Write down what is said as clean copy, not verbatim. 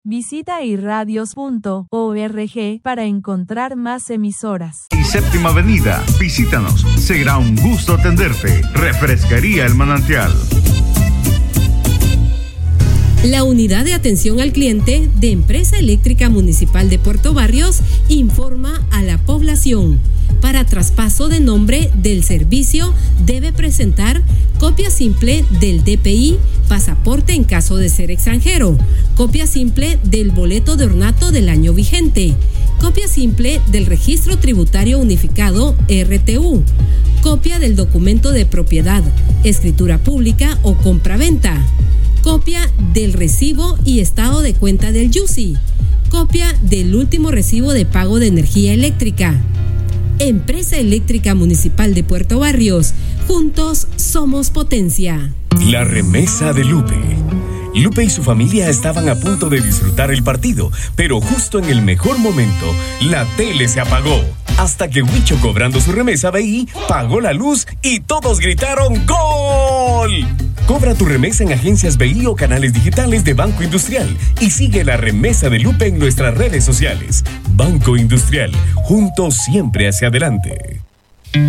Visita irradios.org para encontrar más emisoras. Y Séptima Avenida, visítanos, será un gusto atenderte. Refrescaría El Manantial. La Unidad de Atención al Cliente de Empresa Eléctrica Municipal de Puerto Barrios informa a la población. Para traspaso de nombre del servicio debe presentar copia simple del DPI, pasaporte en caso de ser extranjero, copia simple del boleto de ornato del año vigente, copia simple del Registro Tributario Unificado RTU, copia del documento de propiedad, escritura pública o compraventa, copia del recibo y estado de cuenta del YUSI, copia del último recibo de pago de energía eléctrica. Empresa Eléctrica Municipal de Puerto Barrios, juntos somos potencia. La remesa de Lupe. Lupe y su familia estaban a punto de disfrutar el partido, pero justo en el mejor momento, la tele se apagó. Hasta que Huicho, cobrando su remesa BI, pagó la luz y todos gritaron ¡Gol! Cobra tu remesa en agencias BI o canales digitales de Banco Industrial y sigue la remesa de Lupe en nuestras redes sociales. Banco Industrial, juntos siempre hacia adelante.